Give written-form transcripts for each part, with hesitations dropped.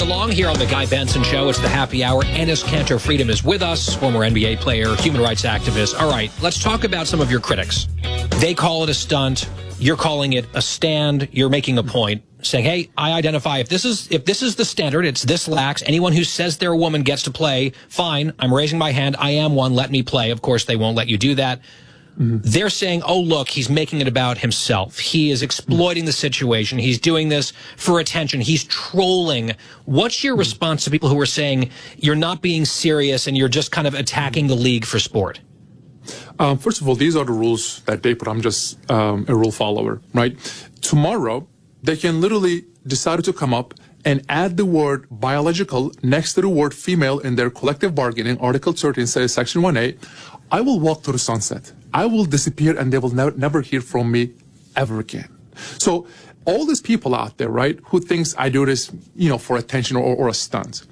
rolling along here on the Guy Benson Show. It's the happy hour. Enes Kanter Freedom is with us, former NBA player, human rights activist. All right, let's talk about some of your critics. They call it a stunt. You're calling it a stand. You're making a point, saying, hey, I identify if this is the standard, it's this lax. Anyone who says they're a woman gets to play. Fine. I'm raising my hand. I am one. Let me play. Of course, they won't let you do that. They're saying, oh, look, he's making it about himself. He is exploiting the situation. He's doing this for attention. He's trolling. What's your response to people who are saying you're not being serious and you're just kind of attacking the league for sport? First of all, these are the rules that they put. I'm just a rule follower, right? Tomorrow, they can literally decide to come up and add the word biological next to the word female in their collective bargaining. Article 13 says, Section 1A, I will walk to the sunset. I will disappear and they will never hear from me ever again. So all these people out there, right, who thinks I do this, for attention or a stunt.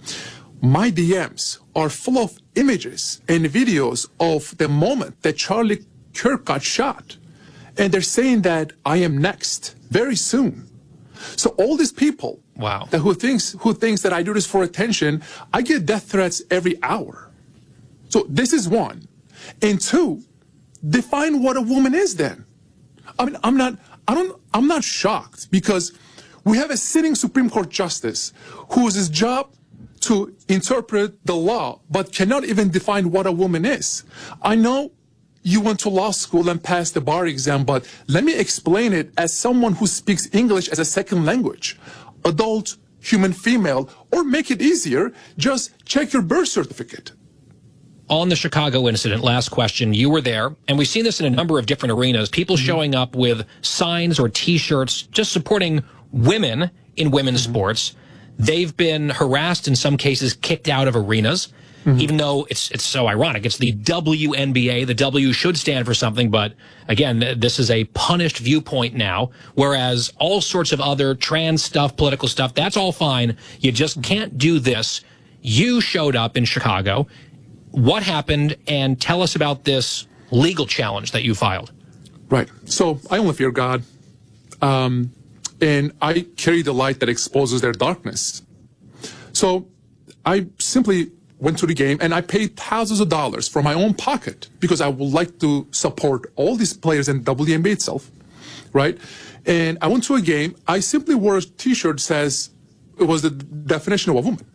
My DMs are full of images and videos of the moment that Charlie Kirk got shot. And they're saying that I am next very soon. So all these people who thinks that I do this for attention, I get death threats every hour. So this is one. And two, define what a woman is then. I mean, I'm not shocked because we have a sitting Supreme Court justice whose his job to interpret the law, but cannot even define what a woman is. I know you went to law school and passed the bar exam, but let me explain it as someone who speaks English as a second language. Adult, human, female, or make it easier, just check your birth certificate. On the Chicago incident, last question, you were there, and we've seen this in a number of different arenas, people showing up with signs or T-shirts just supporting women in women's sports. They've been harassed, in some cases kicked out of arenas, even though it's so ironic. It's the WNBA. The W should stand for something, but again, this is a punished viewpoint now, whereas all sorts of other trans stuff, political stuff, that's all fine. You just can't do this. You showed up in Chicago. What happened, and tell us about this legal challenge that you filed. Right. So I only fear God, and I carry the light that exposes their darkness. So I simply went to the game, and I paid thousands of dollars from my own pocket because I would like to support all these players and WNBA itself, right? And I went to a game. I simply wore a T-shirt that says it was the definition of a woman.